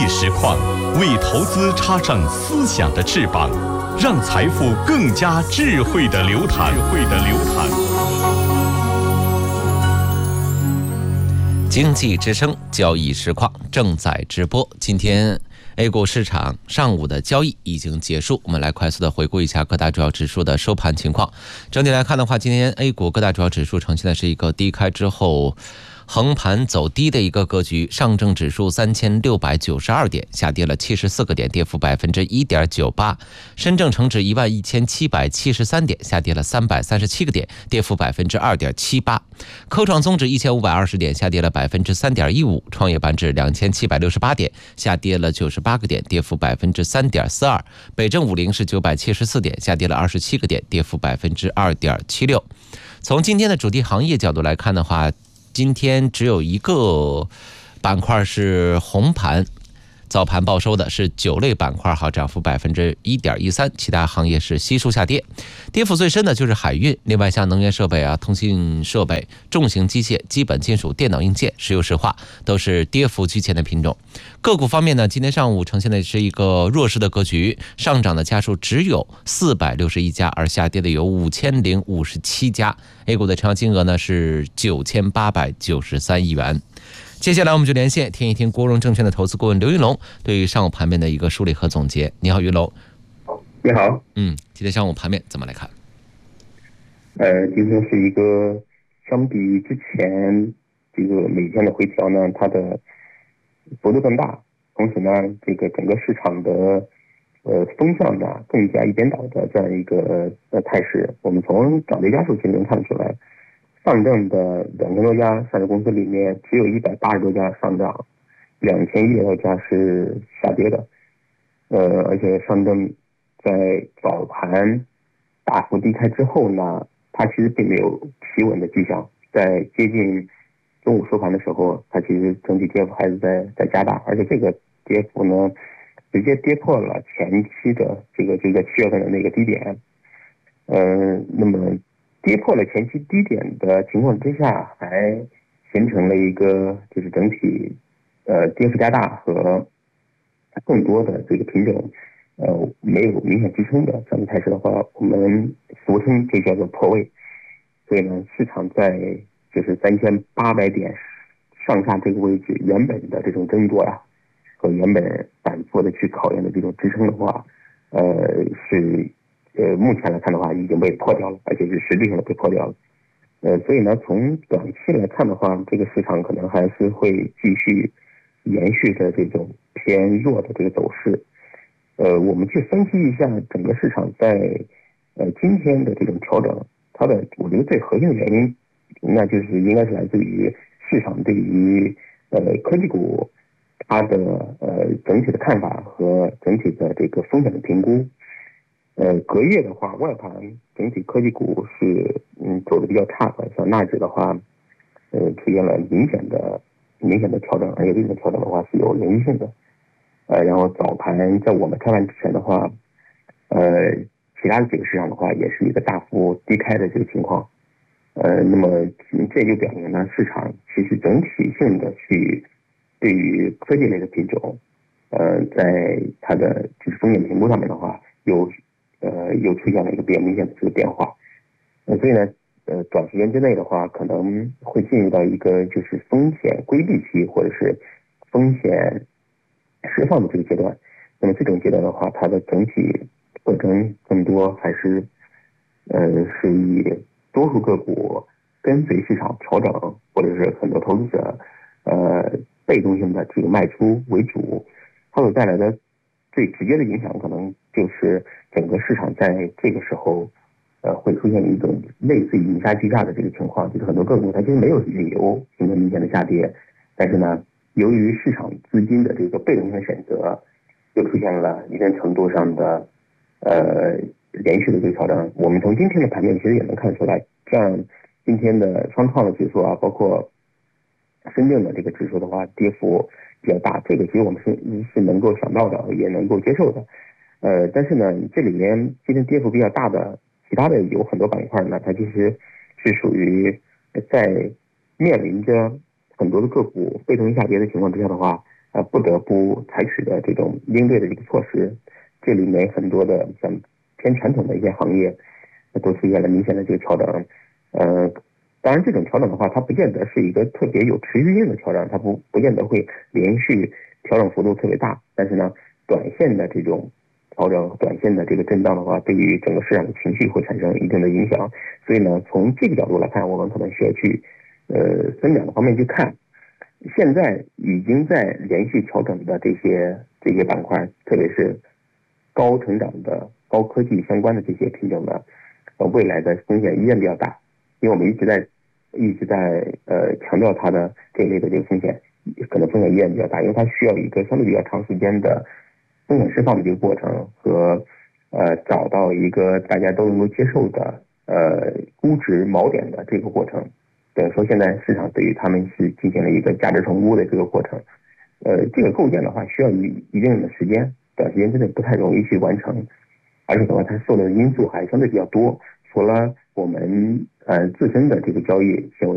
实况，为投资插上思想的翅膀，让财富更加智慧的流淌。 经济之声交易实况正在直播。今天 A 股市场上午的交易已经结束，我们来快速的回顾一下各大主要指数的收盘情况。整体来看的话，今天 A 股各大主要指数呈现的是一个低开之后横盘走低的一个格局。上证指数3692点，下跌了74个点，跌幅 1.98%。深证成指11773点，下跌了337个点，跌幅 2.78%。科创综指1520点，下跌了 3.15%。创业板指2768点，下跌了98个点，跌幅 3.42%。北证50是974点，下跌了27个点，跌幅 2.76%。从今天的主题行业角度来看的话，今天只有一个板块是红盘，早盘报收的是酒类板块，涨幅 1.13%， 其他行业是悉数下跌。跌幅最深的就是海运，另外像能源设备通信设备、重型机械、基本金属、电脑硬件、石油石化都是跌幅居前的品种。个股方面呢，今天上午呈现的是一个弱势的格局，上涨的家数只有461家，而下跌的有5057家。A 股的成交金额呢是9893亿元。接下来我们就连线听一听国荣证券的投资顾问刘云龙对于上午盘面的一个梳理和总结。你好，云龙。 你好。 今天上午盘面怎么来看？ 今天是一个相比于之前这个每天的回调呢，它的幅度更大，同时呢，这个整个市场的风向呢更加一边倒的这样一个态势。我们从涨跌家数其实能看出来，上证的2000多家上市公司里面，只有180多家上涨，2100多家是下跌的。而且上证在早盘大幅低开之后呢，它其实并没有企稳的迹象，在接近中午收盘的时候，它其实整体跌幅还是在加大，而且这个跌幅呢，直接跌破了前期的这个7月份的那个低点。那么跌破了前期低点的情况之下，还形成了一个就是整体跌幅加大和更多的这个品种没有明显支撑的这样的态势的话，我们俗称这叫做破位。所以呢，市场在就是3800点上下这个位置原本的这种争夺和原本反复的去考验的这种支撑的话，目前来看的话已经被破掉了，而且是实质性的被破掉了。所以呢，从短期来看的话，这个市场可能还是会继续延续着这种偏弱的这个走势。我们去分析一下整个市场在今天的这种调整，它的我觉得最核心的原因，那就是应该是来自于市场对于科技股它的整体的看法和整体的这个风险的评估。隔夜的话，外盘整体科技股是走的比较差的，像纳指的话，出现了明显的调整，而且这种调整的话是有连续性的。然后早盘在我们开盘之前的话，其他的几个市场的话也是一个大幅低开的这个情况。那么这就表明呢，市场其实整体性的去对于科技类的品种，在它的就是风险评估上面的话，又出现了一个比较明显的这个变化。所以呢，短时间之内的话，可能会进入到一个就是风险规避期或者是风险释放的这个阶段。那么这种阶段的话，它的整体特征更多还是是以多数个股跟随市场调整，或者是很多投资者被动性的这个卖出为主。它所带来的最直接的影响，可能就是整个市场在这个时候会出现一种类似于以下巨大的这个情况，就是很多个股它其实没有理由形成明显的下跌，但是呢，由于市场资金的这个被动性选择，又出现了一定程度上的连续的这个调整。我们从今天的盘面其实也能看出来，像今天的双创的指数包括深圳的这个指数的话，跌幅比较大，这个其实我们是能够想到的，也能够接受的。但是呢，这里面今天跌幅比较大的其他的有很多板块呢，它其实是属于在面临着很多的个股被动下跌的情况之下的话， 不得不采取的这种应对的一个措施。这里面很多的像偏传统的一些行业都出现了明显的这个调整。当然这种调整的话，它不见得是一个特别有持续性的调整，它不见得会连续调整幅度特别大，但是呢，短线的这种调整、短线的这个震荡的话，对于整个市场的情绪会产生一定的影响。所以呢，从这个角度来看，我们可能需要去分两个方面去看。现在已经在连续调整的这些板块，特别是高成长的高科技相关的这些品种呢，未来的风险依然比较大，因为我们一直在强调它的这一类的这个风险，可能风险依然比较大，因为它需要一个相对比较长时间的风险释放的这个过程和找到一个大家都能够接受的估值锚点的这个过程。等于说现在市场对于他们是进行了一个价值重估的这个过程。这个构建的话需要一定的时间，短时间之内不太容易去完成，而且的话它受的因素还相对比较多，除了我们自身的这个交易行为